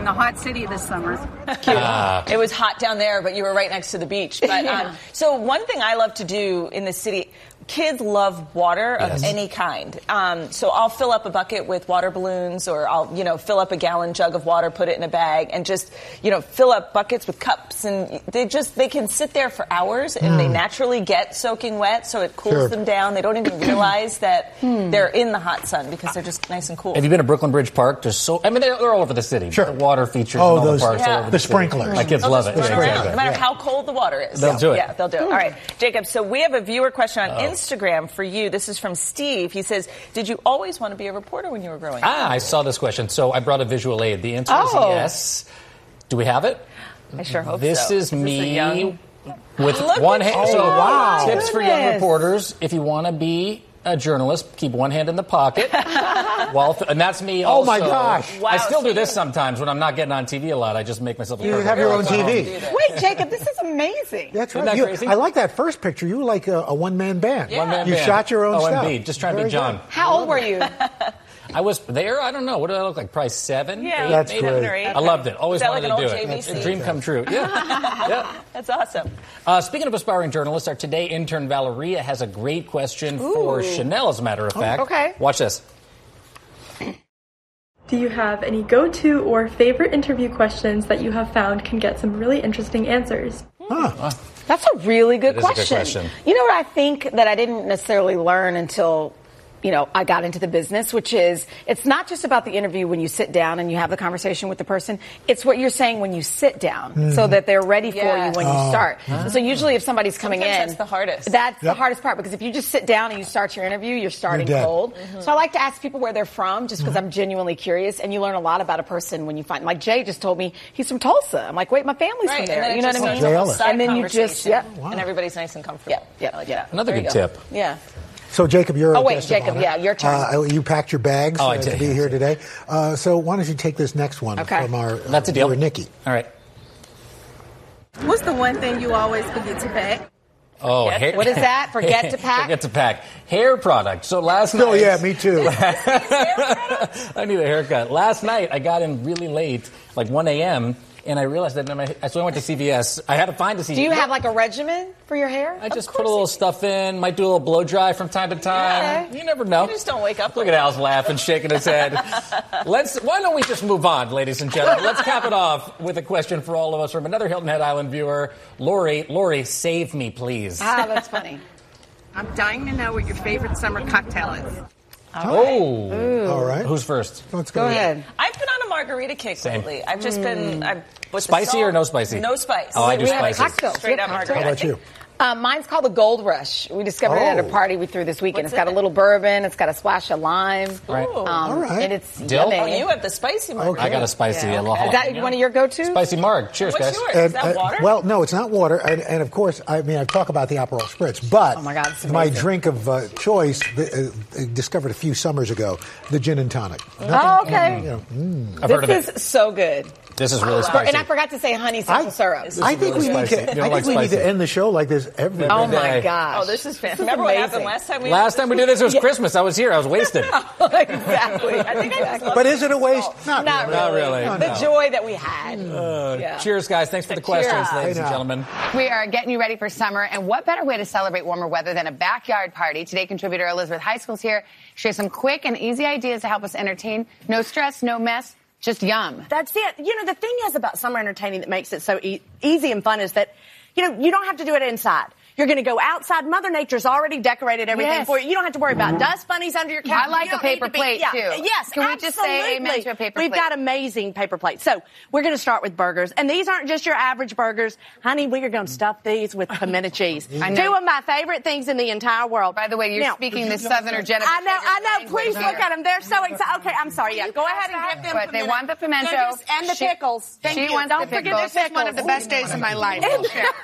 the hot city this summer. It was hot down there, but you were right next to the beach. But so one thing I love to do in the city, kids love water of any kind. So I'll fill up a bucket with water balloons, or I'll, fill up a gallon jug of water, put it in a bag, and just, fill up buckets with cups. And they can sit there for hours, and they naturally get soaking wet, so it cools them down. They don't even realize that they're in the hot sun because they're just nice and cool. Have you been to Brooklyn Bridge Park? They're all over the city. Sure. The water features in all those, the parks all over the city. Sprinklers. My kids love it. No matter how cold the water is. They'll do it. Yeah, they'll do it. All right, Jacob, so we have a viewer question on Instagram for you. This is from Steve. He says, did you always want to be a reporter when you were growing up? I saw this question. So I brought a visual aid. The answer is yes. Do we have it? I sure hope this so. Is me young... with one hand. Tips for young reporters. If you want to be a journalist, keep one hand in the pocket. And that's me also. Oh, my gosh. Wow, I still do this sometimes when I'm not getting on TV a lot. I just make myself a You have your own TV. Wait, Jacob, this is amazing. That's right. Isn't that crazy? I like that first picture. You were like a one-man band. Yeah. One-man you band. shot your own stuff. OMB. Just trying to be John. How old were you? I was there, I don't know. What did I look like? Probably 7? Yeah, 8, that's maybe great. 7 or 8. I loved it. Always wanted like to do an old it. JVC? A dream come true. Yeah. That's awesome. Speaking of aspiring journalists, our Today intern Valeria has a great question for Chanel, as a matter of fact. Okay. Watch this. Do you have any go-to or favorite interview questions that you have found can get some really interesting answers? That's a really good It is a good question. question. You know what I think that I didn't necessarily learn until I got into the business, which is it's not just about the interview when you sit down and you have the conversation with the person. It's what you're saying when you sit down so that they're ready for you when you start. So usually if somebody's coming Sometimes that's the hardest. That's the hardest part, because if you just sit down and you start your interview, you're starting cold. So I like to ask people where they're from just because I'm genuinely curious, and you learn a lot about a person when you find, like Jay just told me he's from Tulsa. I'm like, wait, my family's from there. You know what I mean? And then you just, and everybody's nice and comfortable. Yeah. Another good tip. Yeah. So, Jacob, you're a guest of Jacob, honor. your turn. You packed your bags I to did. be here today. So why don't you take this next one from our That's a deal. viewer, Nikki. All right. What's the one thing you always forget to pack? Oh, What is that? Forget to pack? Forget to pack. Hair product. So last night. Oh, yeah, me too. I need a haircut. Last night, I got in really late, like 1 a.m., and I realized that so I went to CVS. I had to find a CVS. Do you have like a regimen for your hair? I just put a little stuff in, might do a little blow dry from time to time. You never know. You just don't wake up. Look at Al's laughing, shaking his head. Why don't we just move on, ladies and gentlemen? Let's cap it off with a question for all of us from another Hilton Head Island viewer, Lori. Lori, save me, please. That's funny. I'm dying to know what your favorite summer cocktail is. All right. Who's first? Let's Go ahead. I've been on a margarita kick lately. I've just been... Spicy or no spicy? No spice. Oh, I do We have spicy. cocktails. Straight up How margarita. about you? Mine's called the Gold Rush. We discovered it at a party we threw this weekend. It's got a little bourbon. It's got a splash of lime. Right. All right. And it's Dill? yummy. Oh, you have the spicy margarita. I got a spicy. A little hot. Is that one of your go-tos? Spicy marg. Cheers, What's guys. yours? Is that water? Well, no, it's not water. And of course, I talk about the Aperol Spritz, but Oh my God, it's my amazing. drink of choice, discovered a few summers ago, the gin and tonic. Oh, okay. I've heard of This it. is so good. This is really spicy. And I forgot to say honey simple syrup. I think really we need spicy. You to. don't I like think we need spicy. to end the show like this every day. Oh my day. gosh. Oh, this is fantastic. This is Remember what happened amazing. last time we Last time we did this, it was Christmas. I was here. I was wasted. Exactly. I think But is it a waste? Not really. The joy that we had. Cheers, guys. Thanks for the questions, ladies and Hey, now. gentlemen. We are getting you ready for summer, and what better way to celebrate warmer weather than a backyard party? Today, contributor Elizabeth Heiskell's here. She has some quick and easy ideas to help us entertain. No stress, no mess, just yum. That's it. The thing is about summer entertaining that makes it so easy and fun is that, you don't have to do it inside. You're going to go outside. Mother Nature's already decorated everything for you. You don't have to worry about dust bunnies under your couch. I like a paper plate, too. Yes, Can we just say amen to a paper We've plate? got amazing paper plates. So we're going to start with burgers. And these aren't just your average burgers. Honey, we are going to stuff these with pimento cheese. I know. Two of my favorite things in the entire world. By the way, you're speaking the Southerner Jennifer. I know. Please look at them. They're so excited. Okay, I'm sorry. Yeah, go ahead and give them But they want the pimento. And the pickles. Thank She you. wants Don't the forget pickles. the pickles. One of the best days of my life.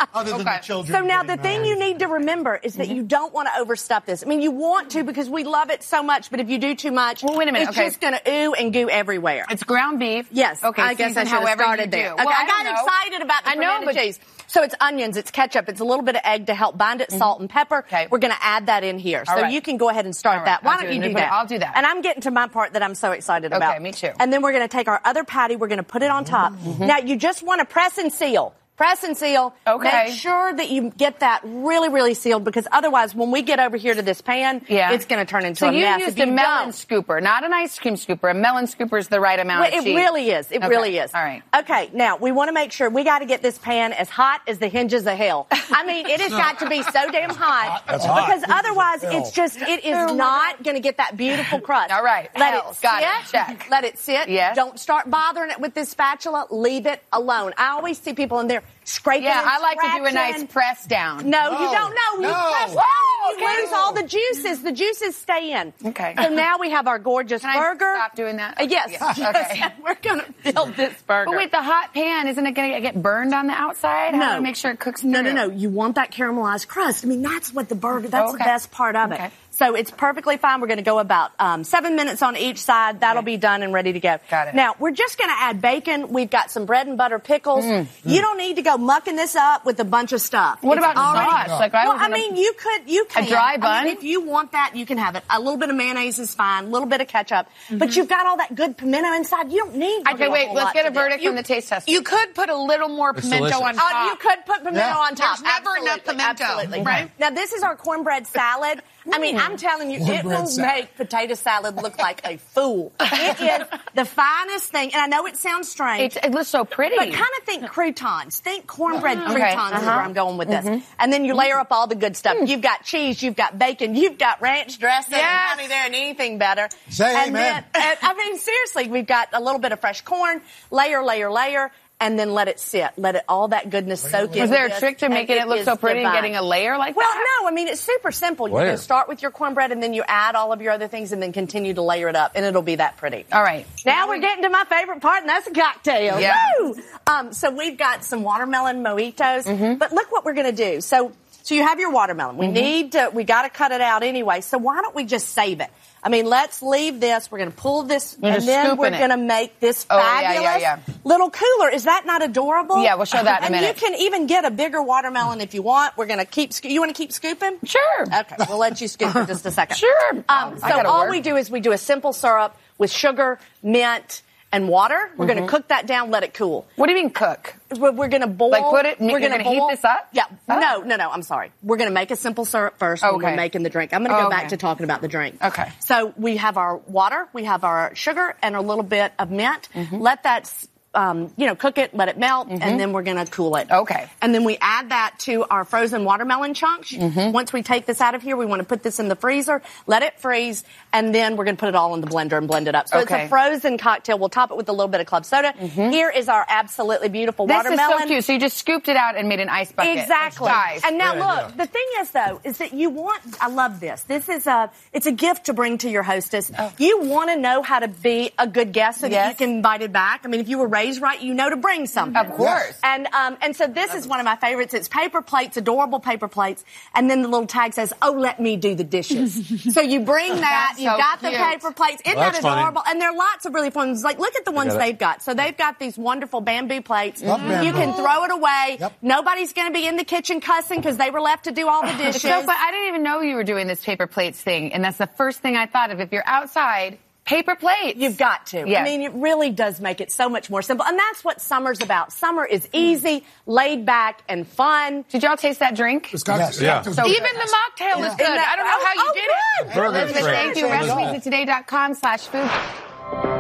Other than the children. So now the thing you need to remember is that you don't want to overstuff this. I mean, you want to because we love it so much, but if you do too much, well, wait a minute. It's just going to ooh and goo everywhere. It's ground beef. Yes. Okay. I guess I should have started there. Okay, Well, I got excited about the pimento cheese. So it's onions, it's ketchup, it's a little bit of egg to help bind it, salt and pepper. Okay. We're going to add that in here. So you can go ahead and start that. Why don't you do that? I'll do that. And I'm getting to my part that I'm so excited about. Okay, me too. And then we're going to take our other patty, we're going to put it on top. Now you just want to press and seal. Press and seal. Okay. Make sure that you get that really, really sealed because otherwise when we get over here to this pan, it's going to turn into a mess. So you used a melon scooper, not an ice cream scooper. A melon scooper is the right amount of cheese. It really is. It really is. All right. Okay, now we want to make sure we got to get this pan as hot as the hinges of hell. I mean, it has got to be so damn hot because otherwise it is not going to get that beautiful crust. All right. Let it sit. Check. Let it sit. Yes. Don't start bothering it with this spatula. Leave it alone. I always see people in there scraping. Yeah, I like scratching. to do a nice press down. No, you don't know. You press down, you lose all the juices. The juices stay in. Okay. So now we have our gorgeous burger. I stop doing that? Yes. Okay. We're going to build this burger. But wait, the hot pan, isn't it going to get burned on the outside? No. How do I make sure it cooks through? No. You want that caramelized crust. I mean, that's what the burger, that's the best part of it. So it's perfectly fine. We're going to go about 7 minutes on each side. That'll be done and ready to go. Got it. Now, we're just going to add bacon. We've got some bread and butter pickles. You don't need to go mucking this up with a bunch of stuff. What about sauce? Like you can. A dry bun? I mean, if you want that, you can have it. A little bit of mayonnaise is fine. A little bit of ketchup. But you've got all that good pimento inside. You don't need Okay, wait. Let's get a verdict from the taste tester. You could put a little more pimento on top. You could put pimento on top. There's never enough pimento. Absolutely. Right. Now, this is our cornbread salad. I mean, I'm telling you, it will make potato salad look like a fool. It is the finest thing. And I know it sounds strange. It looks so pretty. But kind of think croutons. Think cornbread croutons is where I'm going with this. And then you layer up all the good stuff. You've got cheese, you've got bacon, you've got ranch dressing. Yes. Honey, there ain't anything better. Say amen. I mean, seriously, we've got a little bit of fresh corn, layer, and then let it sit. Let it all that goodness soak in. Was there a trick to making it look so pretty and getting a layer like that? Well, no. I mean, it's super simple. You can start with your cornbread and then you add all of your other things and then continue to layer it up, and it'll be that pretty. All right. Now we're getting to my favorite part, and that's a cocktail. Yeah. Woo! So we've got some watermelon mojitos, but look what we're going to do. So you have your watermelon. We got to cut it out anyway. So why don't we just save it? I mean, let's leave this. We're going to pull this, and then we're going to make this fabulous little cooler. Is that not adorable? Yeah, we'll show that in a minute. And you can even get a bigger watermelon if you want. We're going to keep. You want to keep scooping? Sure. Okay, we'll let you scoop for just a second. Sure. So all we do is we do a simple syrup with sugar, mint, and water. We're going to cook that down, let it cool. What do you mean cook? We're going to boil. Like put it, we're going to heat this up? Yeah. Oh. No, I'm sorry. We're going to make a simple syrup first when we're making the drink. I'm going to go back to talking about the drink. Okay. So we have our water, we have our sugar, and a little bit of mint. Let that cook it, let it melt, and then we're going to cool it. Okay. And then we add that to our frozen watermelon chunks. Once we take this out of here, we want to put this in the freezer, let it freeze, and then we're going to put it all in the blender and blend it up. So it's a frozen cocktail. We'll top it with a little bit of club soda. Here is our absolutely beautiful watermelon. This is so cute. So you just scooped it out and made an ice bucket. Exactly. Nice. And now look, the thing is though, is that I love this. This is it's a gift to bring to your hostess. You want to know how to be a good guest so that you can invite it back. I mean, if you were raised right, you know to bring something. Of course. And so this is one of my favorites. It's paper plates, adorable paper plates, and then the little tag says, "Oh, let me do the dishes." So you bring that, you've got the paper plates. Isn't that adorable? And there are lots of really fun ones. Like, look at the ones they've got. So they've got these wonderful bamboo plates. You can throw it away. Nobody's going to be in the kitchen cussing because they were left to do all the dishes. But I didn't even know you were doing this paper plates thing, and that's the first thing I thought of. If you're outside, paper plates. You've got to. Yes. I mean, it really does make it so much more simple. And that's what summer's about. Summer is easy, laid back, and fun. Did y'all taste that drink? Yes. Even the mocktail is good. I don't know how you did it. Elizabeth, thank you. RecipeSofToday.com/food.